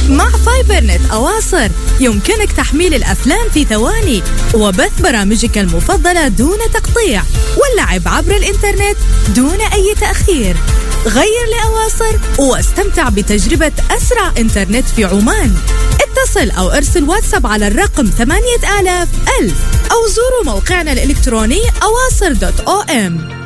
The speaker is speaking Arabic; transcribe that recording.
مع فايبرنت أواصر يمكنك تحميل الأفلام في ثواني وبث برامجك المفضلة دون تقطيع واللعب عبر الإنترنت دون أي تأخير. غير لأواصر واستمتع بتجربة أسرع إنترنت في عمان. اتصل أو ارسل واتساب على الرقم 8000 أو زوروا موقعنا الإلكتروني awaser.om.